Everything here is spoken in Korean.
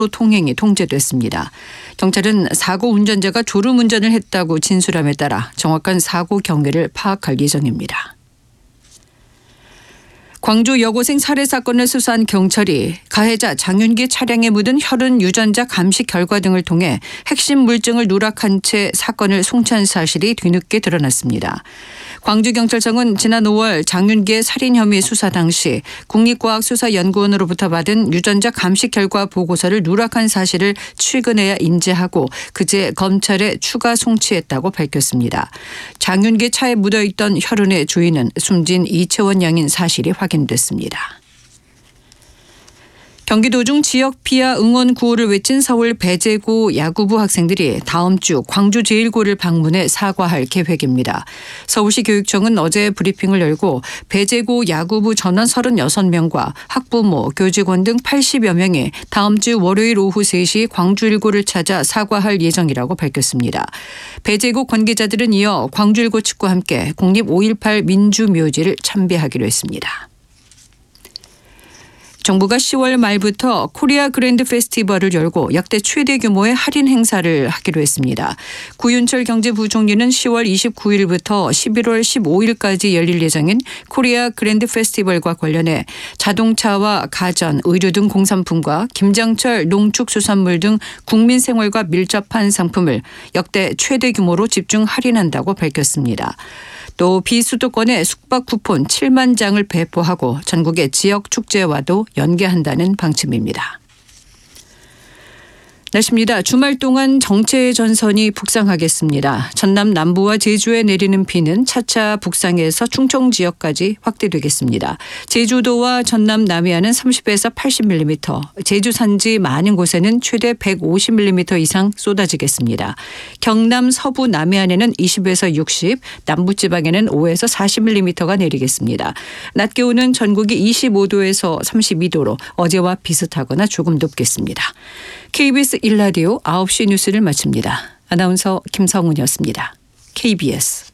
통행이 통제됐습니다. 경찰은 사고 운전자가 졸음운전을 했다고 진술함에 따라 정확한 사고 경위를 파악할 예정입니다. 광주 여고생 살해 사건을 수사한 경찰이 가해자 장윤기 차량에 묻은 혈흔 유전자 감식 결과 등을 통해 핵심 물증을 누락한 채 사건을 송치한 사실이 뒤늦게 드러났습니다. 광주경찰청은 지난 5월 장윤기의 살인 혐의 수사 당시 국립과학수사연구원으로부터 받은 유전자 감식 결과 보고서를 누락한 사실을 최근에야 인지하고 그제 검찰에 추가 송치했다고 밝혔습니다. 장윤기 차에 묻어있던 혈흔의 주인은 숨진 이채원 양인 사실이 확인됐습니다. 경기도 중 지역 피아 응원 구호를 외친 서울 배제고 야구부 학생들이 다음 주 광주 제1고를 방문해 사과할 계획입니다. 서울시 교육청은 어제 브리핑을 열고 배제고 야구부 전원 36명과 학부모, 교직원 등 80여 명이 다음 주 월요일 오후 3시 광주 1고를 찾아 사과할 예정이라고 밝혔습니다. 배제고 관계자들은 이어 광주 1고 측과 함께 국립 5.18 민주묘지를 참배하기로 했습니다. 정부가 10월 말부터 코리아 그랜드 페스티벌을 열고 역대 최대 규모의 할인 행사를 하기로 했습니다. 구윤철 경제부총리는 10월 29일부터 11월 15일까지 열릴 예정인 코리아 그랜드 페스티벌과 관련해 자동차와 가전, 의류 등 공산품과 김장철, 농축수산물 등 국민 생활과 밀접한 상품을 역대 최대 규모로 집중 할인한다고 밝혔습니다. 또 비수도권에 숙박 쿠폰 7만 장을 배포하고 전국의 지역 축제와도 연계한다는 방침입니다. 날씨입니다. 주말 동안 정체 전선이 북상하겠습니다. 전남 남부와 제주에 내리는 비는 차차 북상해서 충청 지역까지 확대되겠습니다. 제주도와 전남 남해안은 30에서 80mm, 제주 산지 많은 곳에는 최대 150mm 이상 쏟아지겠습니다. 경남 서부 남해안에는 20에서 60, 남부지방에는 5에서 40mm가 내리겠습니다. 낮 기온은 전국이 25도에서 32도로 어제와 비슷하거나 조금 높겠습니다. KBS 1라디오 9시 뉴스를 마칩니다. 아나운서 김성훈이었습니다. KBS